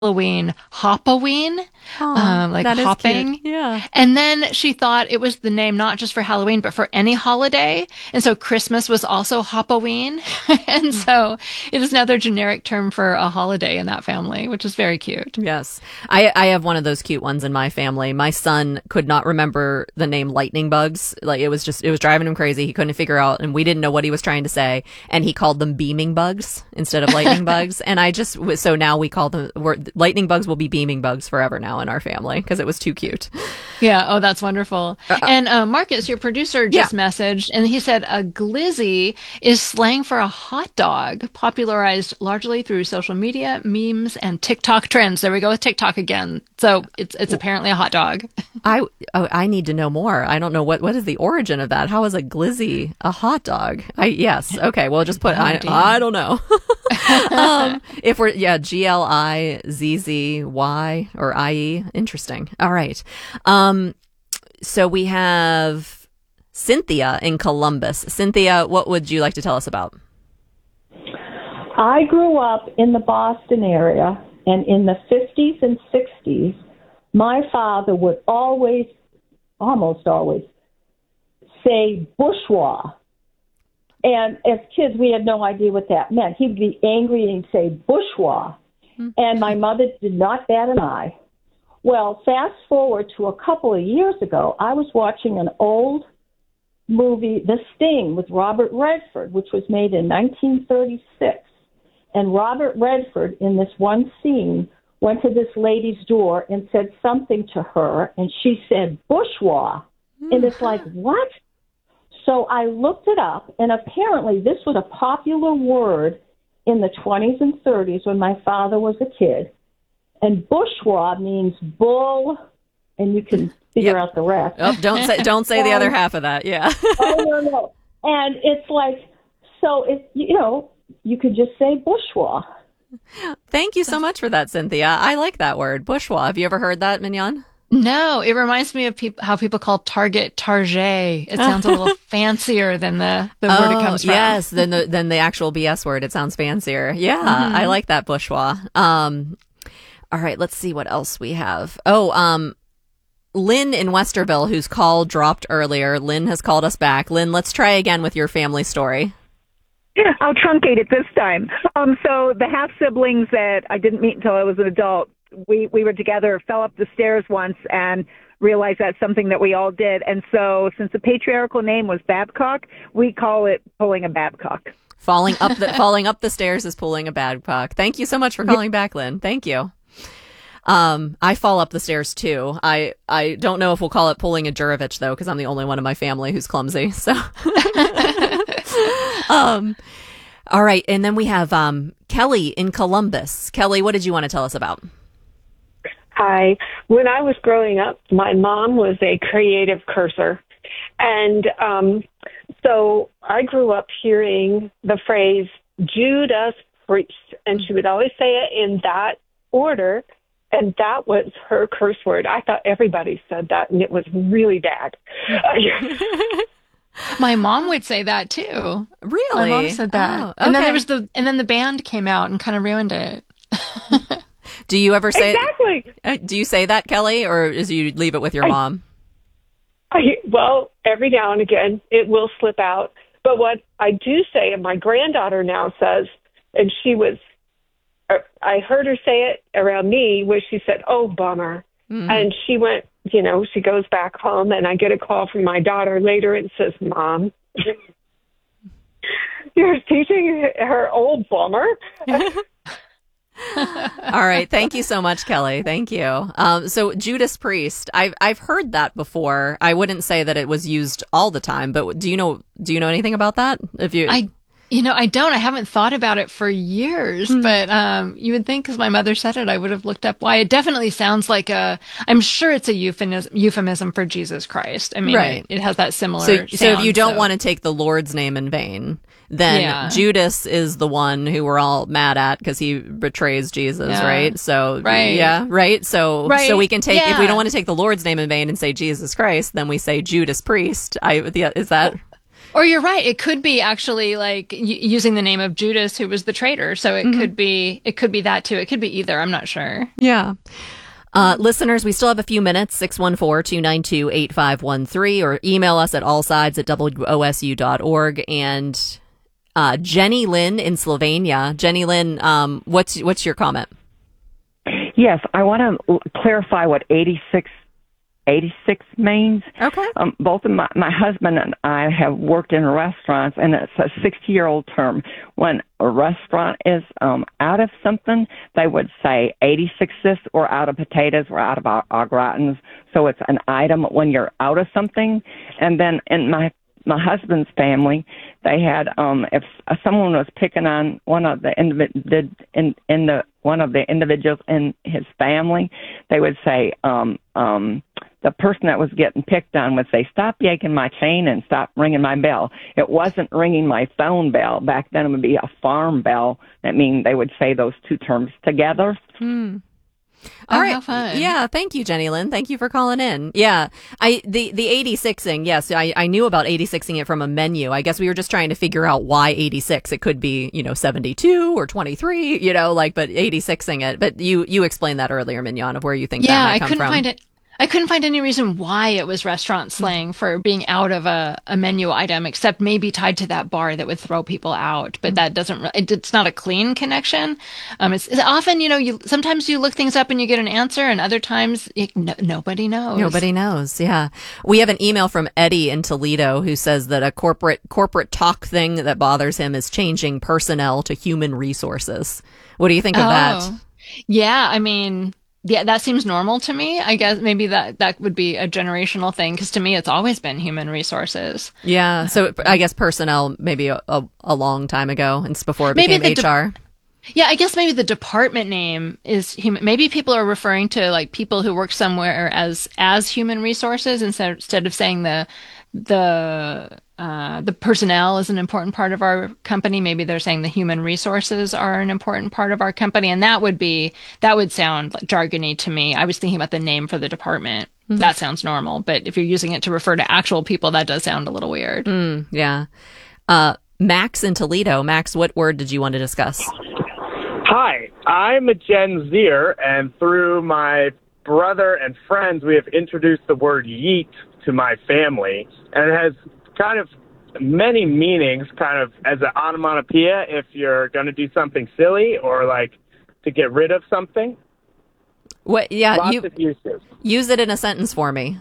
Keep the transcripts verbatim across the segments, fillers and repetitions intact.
Halloween Hopoween, Oh, um, like that is hopping. cute. Yeah. And then she thought it was the name not just for Halloween, but for any holiday. And so Christmas was also Hopoween. And so it is another generic term for a holiday in that family, which is very cute. Yes. I, I have one of those cute ones in my family. My son could not remember the name lightning bugs. Like it was just, it was driving him crazy. He couldn't figure out, and we didn't know what he was trying to say. And he called them beaming bugs instead of lightning bugs. And I just, so now we call them, we're, lightning bugs will be beaming bugs forever now in our family because it was too cute. Yeah. Oh, that's wonderful. Uh, and uh, Marcus, your producer, just yeah. messaged, and he said a glizzy is slang for a hot dog, popularized largely through social media, memes, and TikTok trends. There we go with TikTok again. So it's it's apparently a hot dog. I oh, I need to know more. I don't know what what is the origin of that. How is a glizzy a hot dog? I yes. Okay. Well, just put. Oh, I I don't know. um, if we're yeah, G L I Z Z Y or I E. Interesting. All right. Um, so we have Cynthia in Columbus. Cynthia, what would you like to tell us about? I grew up in the Boston area, and in the fifties and sixties, my father would always, almost always, say bourgeois. And as kids, we had no idea what that meant. He'd be angry and he'd say bourgeois. Mm-hmm. And my mother did not bat an eye. Well, fast forward to a couple of years ago, I was watching an old movie, The Sting, with Robert Redford, which was made in nineteen thirty-six. And Robert Redford, in this one scene, went to this lady's door and said something to her, and she said bourgeois. Mm-hmm. And it's like, what? So I looked it up, and apparently this was a popular word in the twenties and thirties when my father was a kid. And bourgeois means bull, and you can figure yep. out the rest. Oh, don't say don't say and, the other half of that. Yeah. oh no no. And it's like, so it you know you could just say bourgeois. Thank you so much for that, Cynthia. I like that word, bourgeois. Have you ever heard that, Mignon? No, it reminds me of peop- how people call Target Target. It sounds a little fancier than the, the oh, word it comes from. Yes, than the than the actual B S word. It sounds fancier. Yeah, mm-hmm. I like that, bourgeois. Um, all right, let's see what else we have. Oh, um, Lynn in Westerville, whose call dropped earlier. Lynn has called us back. Lynn, let's try again with your family story. I'll truncate it this time. Um, so the half siblings that I didn't meet until I was an adult, we, we were together, fell up the stairs once and realized that's something that we all did. And so since the patriarchal name was Babcock, we call it pulling a Babcock. Falling up the falling up the stairs is pulling a Babcock. Thank you so much for calling back, Lynn. Thank you. Um, I fall up the stairs too. I, I don't know if we'll call it pulling a Jurovich though, because I'm the only one in my family who's clumsy. So, um, all right. And then we have, um, Kelly in Columbus. Kelly, what did you want to tell us about? Hi. When I was growing up, my mom was a creative cursor. And, um, so I grew up hearing the phrase Judas Priest, and she would always say it in that order. And that was her curse word. I thought everybody said that, and it was really bad. My mom would say that too. Really? My mom said that. Oh, okay. And then there was the, and then the band came out and kind of ruined it. Do you ever say exactly? Uh, do you say that, Kelly, or is you leave it with your I, mom? I, well, every now and again it will slip out. But what I do say, and my granddaughter now says, and she was. I heard her say it around me where she said, oh, bummer. Mm-hmm. And she went, you know, she goes back home and I get a call from my daughter later and says, Mom, you're teaching her old bummer. All right. Thank you so much, Kelly. Thank you. Um, so Judas Priest, I've, I've heard that before. I wouldn't say that it was used all the time, but do you know, do you know anything about that? If you, I You know, I don't. I haven't thought about it for years, mm. but um, you would think because my mother said it, I would have looked up why. It definitely sounds like a, I'm sure it's a euphemism, euphemism for Jesus Christ. I mean, right. it, it has that similar So, sound, so if you don't so. want to take the Lord's name in vain, then yeah. Judas is the one who we're all mad at because he betrays Jesus, yeah. right? So, right. yeah, right? So, right. so we can take, yeah. if we don't want to take the Lord's name in vain and say Jesus Christ, then we say Judas Priest. I, the, is that... Or you're right. It could be actually like y- using the name of Judas, who was the traitor. So it mm-hmm. could be, it could be that too. It could be either. I'm not sure. Yeah. Uh, listeners, we still have a few minutes, six one four, two nine two, eight five one three, or email us at allsides at w o s u dot org. And uh, Jenny Lynn in Slovenia. Jenny Lynn, um, what's what's your comment? Yes, I want to clarify what eighty-six eighty-six means. Okay. Um, both of my, my husband and I have worked in restaurants, and it's a sixty-year-old term. When a restaurant is um, out of something, they would say eighty-six this, or out of potatoes, or out of au, au gratins. So it's an item when you're out of something. And then in my my husband's family, they had um, if someone was picking on one of the individ in in the one of the individuals in his family, they would say. Um, um, The person that was getting picked on would say, "Stop yanking my chain and stop ringing my bell." It wasn't ringing my phone bell. Back then it would be a farm bell. That means they would say those two terms together. Hmm. All oh, right. How fun. Yeah. Thank you, Jenny Lynn. Thank you for calling in. Yeah. I, the, the eighty-sixing. Yes. I, I knew about eighty-sixing it from a menu. I guess we were just trying to figure out why eighty-six. It could be, you know, seventy-two or twenty-three, you know, like, but eighty-sixing it. But you, you explained that earlier, Mignon, of where you think yeah, that might I come couldn't from. find it. I couldn't find any reason why it was restaurant slang for being out of a, a menu item, except maybe tied to that bar that would throw people out. But that doesn't, it, it's not a clean connection. Um, it's, it's often, you know, you, sometimes you look things up and you get an answer, and other times it, no, nobody knows. Nobody knows. Yeah. We have an email from Eddie in Toledo who says that a corporate, corporate talk thing that bothers him is changing personnel to human resources. What do you think of oh. that? Yeah. I mean, yeah, that seems normal to me. I guess maybe that, that would be a generational thing, because to me, it's always been human resources. Yeah. So I guess personnel maybe a, a, a long time ago. It's before it maybe became H R. De- yeah, I guess maybe the department name is human. Maybe people are referring to like people who work somewhere as as human resources instead instead of saying the the uh, the personnel is an important part of our company. Maybe they're saying the human resources are an important part of our company, and that would be that would sound like jargony to me. I was thinking about the name for the department. Mm-hmm. That sounds normal, but if you're using it to refer to actual people, that does sound a little weird. Mm, yeah. Uh, Max in Toledo. Max, what word did you want to discuss? Hi, I'm a Gen Zer, and through my brother and friends, we have introduced the word yeet to my family, and it has kind of many meanings, kind of as an onomatopoeia if you're going to do something silly or like to get rid of something. What? Yeah, Lots you of uses. Use it in a sentence for me.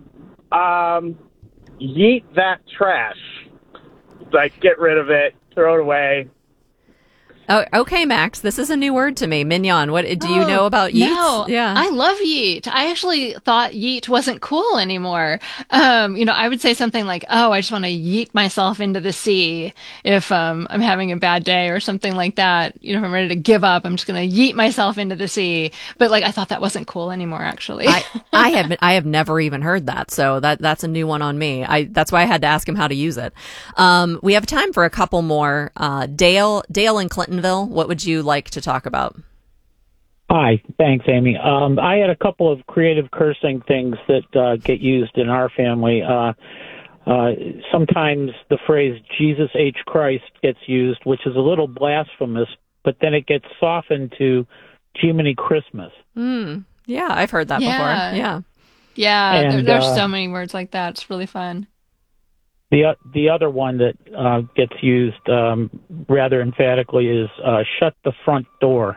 Um, yeet that trash. Like, get rid of it, throw it away. Oh, okay, Max. This is a new word to me. Mignon, what do you oh, know about yeet? No, yeah, I love yeet. I actually thought yeet wasn't cool anymore. Um, you know, I would say something like, "Oh, I just want to yeet myself into the sea if um, I'm having a bad day," or something like that. You know, if I'm ready to give up, I'm just going to yeet myself into the sea. But like, I thought that wasn't cool anymore. Actually, I, I have I have never even heard that. So that that's a new one on me. I that's why I had to ask him how to use it. Um, we have time for a couple more. Uh, Dale, Dale in Clinton. What would you like to talk about? Hi, thanks, Amy. Um, I had a couple of creative cursing things that uh, get used in our family. Uh, uh, sometimes the phrase Jesus H. Christ gets used, which is a little blasphemous, but then it gets softened to Jiminy Christmas. Mm, yeah, I've heard that yeah. before. Yeah. Yeah, and, there, there's uh, so many words like that. It's really fun. The the other one that uh, gets used um, rather emphatically is uh, "shut the front door."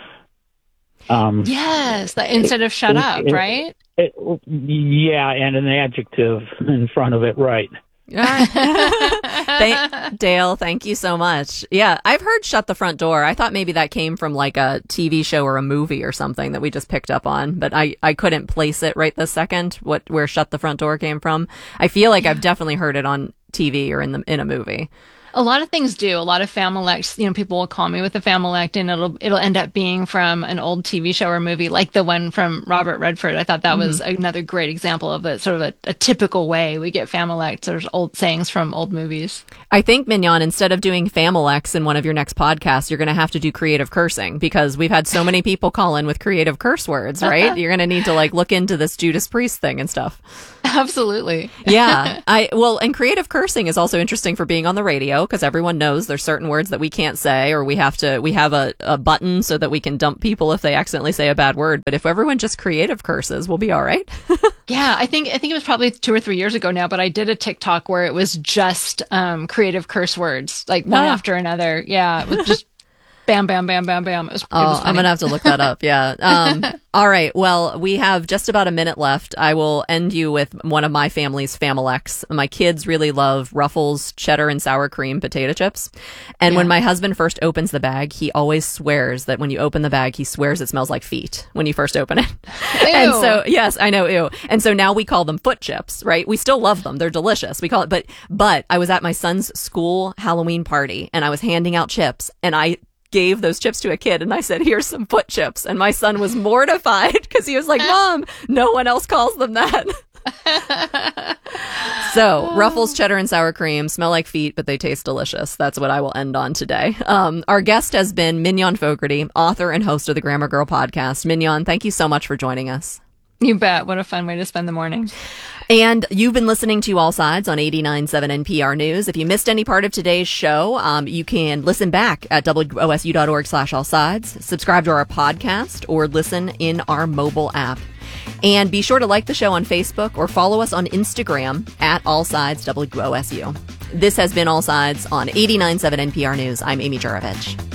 Um, yes, the, instead of "shut it, up," it, right? It, yeah, and an adjective in front of it, right? Thank, Dale, thank you so much. Yeah, I've heard "shut the front door." I thought maybe that came from like a T V show or a movie or something that we just picked up on, but I, I couldn't place it right this second, what where "shut the front door" came from. I feel like yeah. I've definitely heard it on T V or in the in a movie. A lot of things do. A lot of Familects, you know, people will call me with a Familect, and it'll it'll end up being from an old T V show or movie, like the one from Robert Redford. I thought that mm-hmm. was another great example of a sort of a, a typical way we get Familects. There's old sayings from old movies. I think, Mignon, instead of doing Familects in one of your next podcasts, you're going to have to do creative cursing, because we've had so many people call in with creative curse words, right? You're going to need to like look into this Judas Priest thing and stuff. Absolutely. Yeah. I well, and creative cursing is also interesting for being on the radio because everyone knows there's certain words that we can't say, or we have to we have a, a button so that we can dump people if they accidentally say a bad word. But if everyone just creative curses, we'll be all right. Yeah, I think I think it was probably two or three years ago now, but I did a TikTok where it was just um, creative curse words, like one Ah. after another. Yeah, it was just bam, bam, bam, bam, bam. It was, it Oh, was I'm funny. going to have to look that up. Yeah. Um, all right. Well, we have just about a minute left. I will end you with one of my family's Familex. My kids really love Ruffles cheddar and sour cream potato chips. And when Yeah. my husband first opens the bag, he always swears that when you open the bag, he swears it smells like feet when you first open it. And Ew. so, yes, I know. Ew. And so now we call them foot chips, right? We still love them. They're delicious. We call it, but, but I was at my son's school Halloween party and I was handing out chips and I gave those chips to a kid and I said, here's some foot chips. And my son was mortified because he was like, Mom, no one else calls them that. So Ruffles cheddar and sour cream smell like feet, but they taste delicious. That's what I will end on today. Um, our guest has been Mignon Fogarty, author and host of the Grammar Girl podcast. Mignon, thank you so much for joining us. You bet. What a fun way to spend the morning. And you've been listening to All Sides on eighty-nine point seven N P R News. If you missed any part of today's show, um, you can listen back at W O S U dot org slash all sides, subscribe to our podcast, or listen in our mobile app. And be sure to like the show on Facebook or follow us on Instagram at All Sides W O S U. This has been All Sides on eighty-nine point seven N P R News. I'm Amy Jurovich.